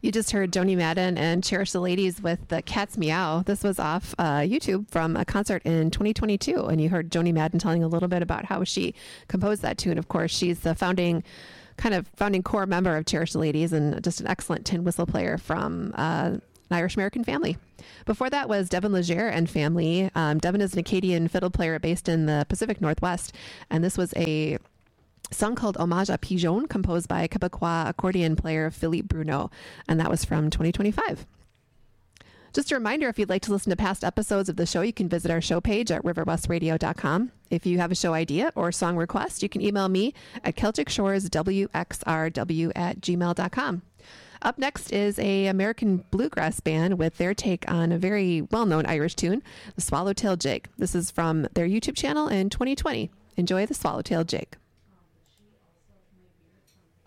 You just heard Joni Madden and Cherish the Ladies with the Cat's Meow. This was off YouTube from a concert in 2022. And you heard Joni Madden telling a little bit about how she composed that tune. Of course, she's the founding core member of Cherish the Ladies and just an excellent tin whistle player from an Irish-American family. Before that was Devin Legere and family. Devin is an Acadian fiddle player based in the Pacific Northwest. And this was a song called Hommage à Pigeon, composed by Quebecois accordion player Philippe Bruno, and that was from 2025. Just a reminder, if you'd like to listen to past episodes of the show, you can visit our show page at riverwestradio.com. If you have a show idea or song request, you can email me at celticshoreswxrw@gmail.com. Up next is a American bluegrass band with their take on a very well-known Irish tune, the Swallowtail Jig. This is from their YouTube channel in 2020. Enjoy the Swallowtail Jig.